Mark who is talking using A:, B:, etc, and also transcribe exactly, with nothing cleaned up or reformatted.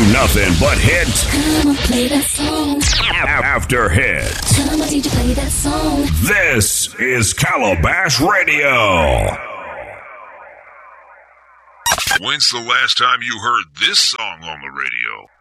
A: nothing but hits.
B: Come on, play that song.
A: After hits.
B: Come on, D J, play that song.
A: This is Calabash Radio.
C: When's the last time you heard this song on the radio?